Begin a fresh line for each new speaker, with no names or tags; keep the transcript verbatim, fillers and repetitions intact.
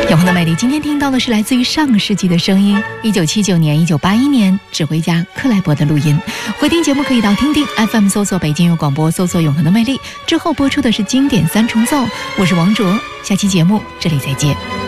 永恒的魅力，今天听到的是来自于上个世纪的声音，一九七九年、一九八一年指挥家克莱伯的录音。回听节目可以到听听 F M 搜索北京有广播，搜索永恒的魅力之后播出的是经典三重奏。我是王卓，下期节目这里再见。